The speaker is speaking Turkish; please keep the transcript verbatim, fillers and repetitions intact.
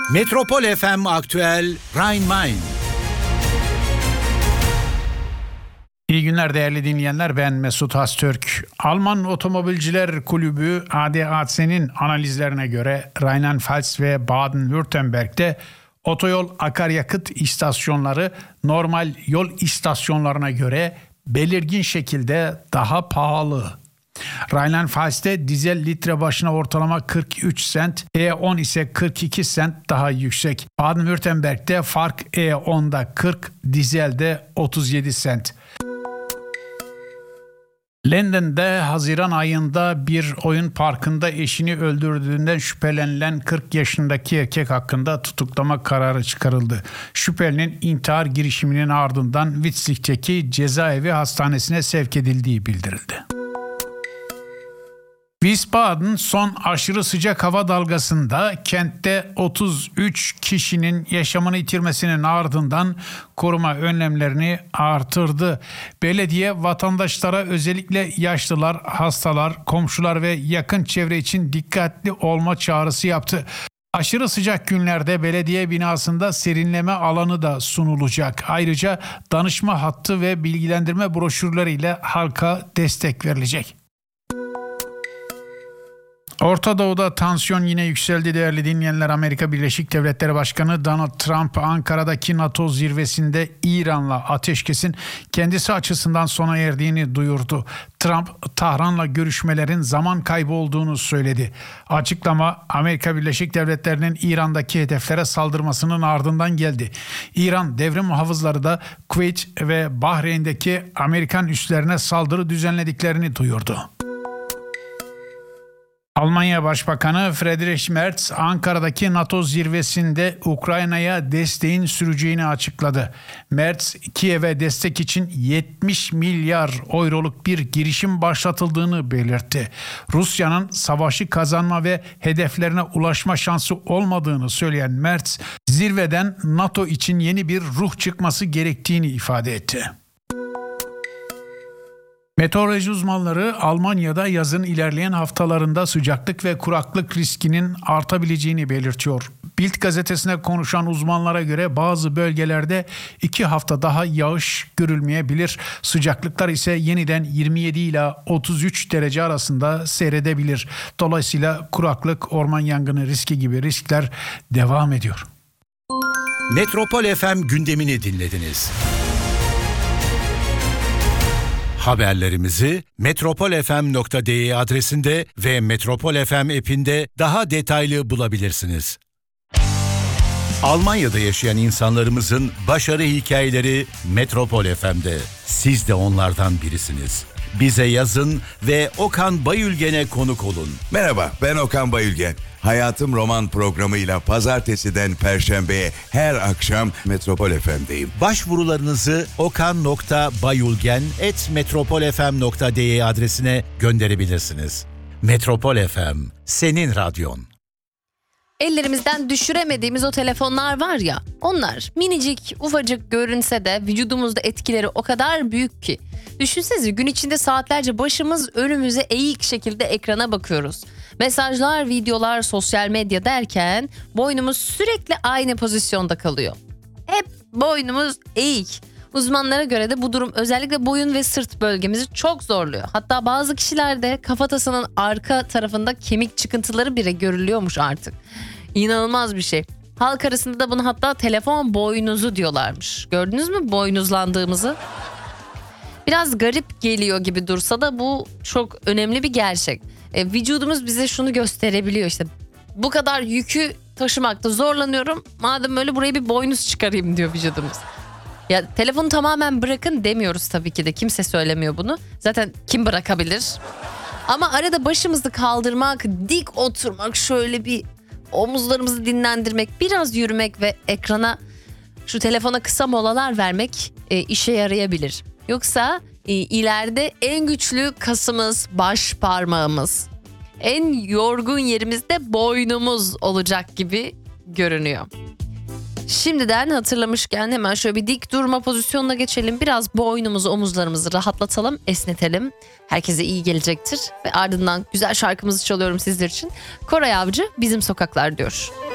Metropol F M Aktüel Rhein-Main. İyi günler değerli dinleyenler, ben Mesut Hastürk. Alman Otomobilciler Kulübü A D A C'nin analizlerine göre Rheinland-Pfalz ve Baden-Württemberg'de otoyol akaryakıt istasyonları normal yol istasyonlarına göre belirgin şekilde daha pahalı. Rheinland-Pfalz'de dizel litre başına ortalama kırk üç sent, E on ise kırk iki sent daha yüksek. Baden-Württemberg'de fark E on'da kırk, dizelde otuz yedi sent. Londra'da Haziran ayında bir oyun parkında eşini öldürdüğünden şüphelenilen kırk yaşındaki erkek hakkında tutuklama kararı çıkarıldı. Şüphelinin intihar girişiminin ardından Witzig'teki cezaevi hastanesine sevk edildiği bildirildi. Wiesbaden son aşırı sıcak hava dalgasında kentte otuz üç kişinin yaşamını yitirmesinin ardından koruma önlemlerini artırdı. Belediye vatandaşlara özellikle yaşlılar, hastalar, komşular ve yakın çevre için dikkatli olma çağrısı yaptı. Aşırı sıcak günlerde belediye binasında serinleme alanı da sunulacak. Ayrıca danışma hattı ve bilgilendirme broşürleriyle halka destek verilecek. Orta Doğu'da tansiyon yine yükseldi değerli dinleyenler. Amerika Birleşik Devletleri Başkanı Donald Trump Ankara'daki NATO zirvesinde İran'la ateşkesin kendisi açısından sona erdiğini duyurdu. Trump, Tahran'la görüşmelerin zaman kaybı olduğunu söyledi. Açıklama Amerika Birleşik Devletleri'nin İran'daki hedeflere saldırmasının ardından geldi. İran devrim muhafızları da Kuveyt ve Bahreyn'deki Amerikan üslerine saldırı düzenlediklerini duyurdu. Almanya Başbakanı Friedrich Merz, Ankara'daki NATO zirvesinde Ukrayna'ya desteğin süreceğini açıkladı. Merz, Kiev'e destek için yetmiş milyar euroluk bir girişim başlatıldığını belirtti. Rusya'nın savaşı kazanma ve hedeflerine ulaşma şansı olmadığını söyleyen Merz, zirveden NATO için yeni bir ruh çıkması gerektiğini ifade etti. Meteoroloji uzmanları Almanya'da yazın ilerleyen haftalarında sıcaklık ve kuraklık riskinin artabileceğini belirtiyor. Bild gazetesine konuşan uzmanlara göre bazı bölgelerde iki hafta daha yağış görülmeyebilir. Sıcaklıklar ise yeniden yirmi yedi ila otuz üç derece arasında seyredebilir. Dolayısıyla kuraklık, orman yangını riski gibi riskler devam ediyor. Metropol F M gündemini dinlediniz. Haberlerimizi metropol f m nokta d e adresinde ve Metropol F M app'inde daha detaylı bulabilirsiniz. Almanya'da yaşayan insanlarımızın başarı hikayeleri Metropol F M'de. Siz de onlardan birisiniz. Bize yazın ve Okan Bayülgen'e konuk olun. Merhaba, ben Okan Bayülgen. Hayatım Roman programıyla pazartesiden perşembeye her akşam Metropol F M'deyim. Başvurularınızı okan nokta bayülgen at metropol f m nokta d e adresine gönderebilirsiniz. Metropol F M, senin radyon. Ellerimizden düşüremediğimiz o telefonlar var ya, onlar minicik, ufacık görünse de vücudumuzda etkileri o kadar büyük ki. Düşünsenize, gün içinde saatlerce başımız önümüze eğik şekilde ekrana bakıyoruz. Mesajlar, videolar, sosyal medya derken boynumuz sürekli aynı pozisyonda kalıyor. Hep boynumuz eğik. Uzmanlara göre de bu durum özellikle boyun ve sırt bölgemizi çok zorluyor. Hatta bazı kişilerde kafatasının arka tarafında kemik çıkıntıları bile görülüyormuş artık. İnanılmaz bir şey. Halk arasında da bunu hatta telefon boynuzu diyorlarmış. Gördünüz mü boynuzlandığımızı? Biraz garip geliyor gibi dursa da bu çok önemli bir gerçek. E, vücudumuz bize şunu gösterebiliyor işte. Bu kadar yükü taşımakta zorlanıyorum. Madem öyle buraya bir boynuz çıkarayım diyor vücudumuz. Ya telefonu tamamen bırakın demiyoruz tabii ki de. Kimse söylemiyor bunu. Zaten kim bırakabilir? Ama arada başımızı kaldırmak, dik oturmak, şöyle bir omuzlarımızı dinlendirmek, biraz yürümek ve ekrana, şu telefona kısa molalar vermek e, işe yarayabilir. Yoksa e, ileride en güçlü kasımız baş parmağımız, en yorgun yerimiz de boynumuz olacak gibi görünüyor. Şimdiden hatırlamışken hemen şöyle bir dik durma pozisyonuna geçelim. Biraz boynumuzu, omuzlarımızı rahatlatalım, esnetelim. Herkese iyi gelecektir. Ve ardından güzel şarkımızı çalıyorum sizler için. Koray Avcı Bizim Sokaklar diyor.